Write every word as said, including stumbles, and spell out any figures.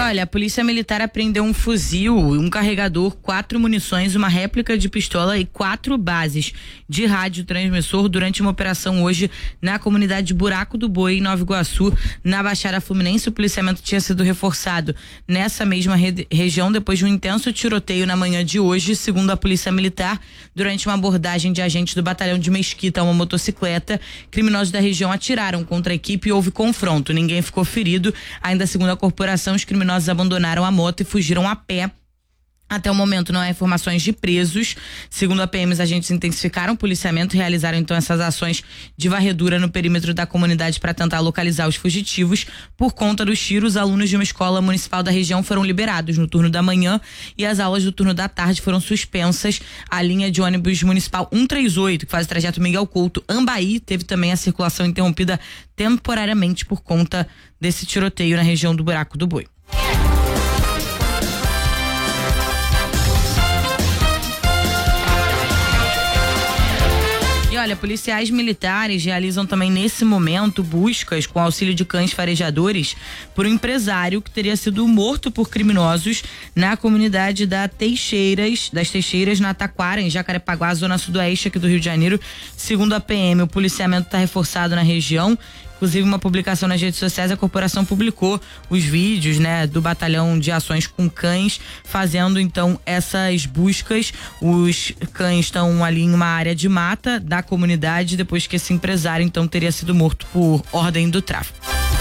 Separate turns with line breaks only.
olha, a polícia militar apreendeu um fuzil, um carregador, quatro munições, uma réplica de pistola e quatro bases de radiotransmissor durante uma operação hoje na comunidade Buraco do Boi, em Nova Iguaçu, na Baixada Fluminense. O policiamento tinha sido reforçado nessa mesma re- região depois de um intenso tiroteio na manhã de hoje, segundo a polícia militar. Durante uma abordagem de agentes do batalhão de Mesquita a uma motocicleta, criminosos da região atiraram contra a equipe e houve confronto. Ninguém ficou ferido. Ainda segundo a corporação, os criminosos abandonaram a moto e fugiram a pé. Até o momento não há informações de presos. Segundo a P M, os agentes intensificaram o policiamento e realizaram então essas ações de varredura no perímetro da comunidade para tentar localizar os fugitivos. Por conta dos tiros, alunos de uma escola municipal da região foram liberados no turno da manhã e as aulas do turno da tarde foram suspensas. A linha de ônibus municipal cento e trinta e oito, que faz o trajeto Miguel Couto Ambaí, teve também a circulação interrompida temporariamente por conta desse tiroteio na região do Buraco do Boi. E olha, policiais militares realizam também nesse momento buscas com auxílio de cães farejadores por um empresário que teria sido morto por criminosos na comunidade da Teixeiras, das Teixeiras, na Taquara, em Jacarepaguá, zona sudoeste aqui do Rio de Janeiro. Segundo a P M, o policiamento está reforçado na região. Inclusive, uma publicação nas redes sociais, a corporação publicou os vídeos, né, do batalhão de ações com cães, fazendo então essas buscas. Os cães estão ali em uma área de mata da comunidade, depois que esse empresário então teria sido morto por ordem do tráfico.